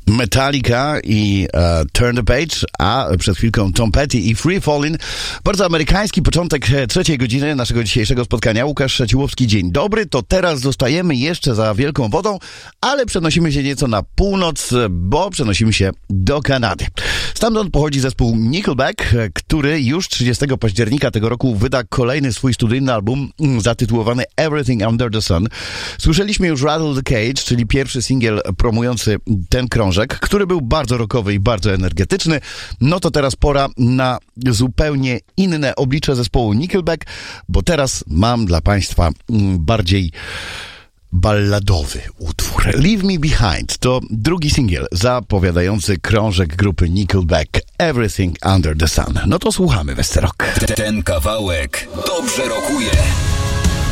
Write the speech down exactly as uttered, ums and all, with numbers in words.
Metallica i uh, Turn the Page, a przed chwilką Tom Petty i Free Fallin'. Bardzo amerykański początek trzeciej godziny naszego dzisiejszego spotkania. Łukasz Szaciłowski, dzień dobry. To teraz zostajemy jeszcze za wielką wodą, ale przenosimy się nieco na północ, bo przenosimy się do Kanady. Stamtąd pochodzi zespół Nickelback, który już trzydziestego października tego roku wyda kolejny swój studyjny album zatytułowany Everything Under the Sun. Słyszeliśmy już Rattle the Cage, czyli pierwszy singiel promujący ten krążek, który był bardzo rockowy i bardzo energetyczny. No to teraz pora na zupełnie inne oblicze zespołu Nickelback, bo teraz mam dla Państwa bardziej balladowy utwór. Leave Me Behind to drugi singiel zapowiadający krążek grupy Nickelback Everything Under the Sun. No to słuchamy, Westerok. Ten kawałek dobrze rokuje.